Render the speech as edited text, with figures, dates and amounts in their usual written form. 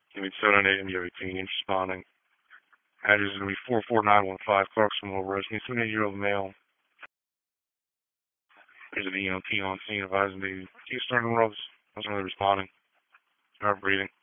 Give me 798 MU18, responding. Address is going to be 44915 Clarksville Road. Give me 28-year-old male. There's an EMT on scene advising the key starting ropes. I was really responding. Start breathing.